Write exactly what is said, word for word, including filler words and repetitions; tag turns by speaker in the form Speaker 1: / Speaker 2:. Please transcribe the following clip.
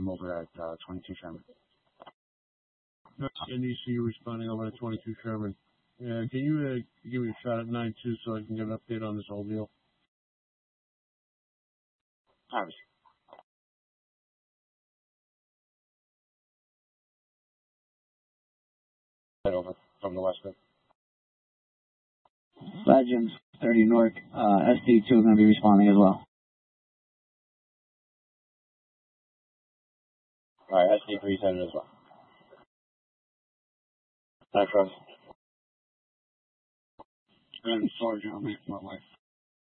Speaker 1: I'm over at uh, twenty-two Sherman.
Speaker 2: N E C responding over at twenty-two Sherman. Yeah, can you uh, give me a shot at nine two so I can get an update on this whole deal?
Speaker 1: Obviously. Head over from the west.
Speaker 3: Legends, thirty North, uh, S D two going to be responding as well.
Speaker 1: Alright, S D three is headed as well. Thanks, Rose.
Speaker 2: I'm sorry, John. My wife.